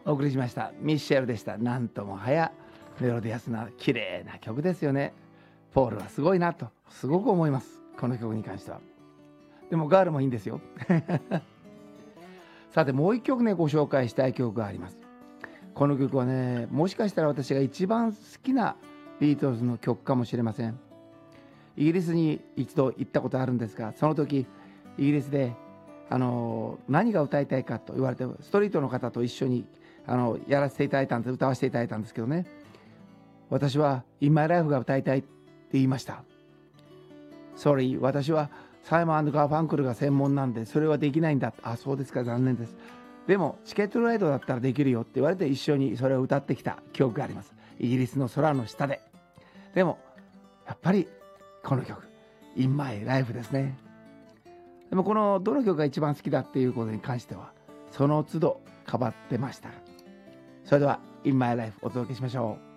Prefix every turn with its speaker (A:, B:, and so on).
A: お送りしましたミッシェルでした。なんとも早メロディアスな綺麗な曲ですよね。ポールはすごいなとすごく思います、この曲に関しては。でもガールもいいんですよさてもう一曲ね、ご紹介したい曲があります。この曲はね、もしかしたら私が一番好きなビートルズの曲かもしれません。イギリスに一度行ったことあるんですが、その時イギリスで何が歌いたいかと言われて、ストリートの方と一緒にやらせていただいたんです、歌わせていただいたんですけどね、私は In My Life が歌いたいって言いました。Sorry、私はサイモン&ガーファンクルが専門なんでそれはできないんだ。あ、そうですか、残念です。でもチケットライドだったらできるよって言われて一緒にそれを歌ってきた記憶があります。イギリスの空の下で。でもやっぱりこの曲 In My Life ですね。でもこのどの曲が一番好きだっていうことに関してはその都度変わってました。それでは In My Life お届けしましょう。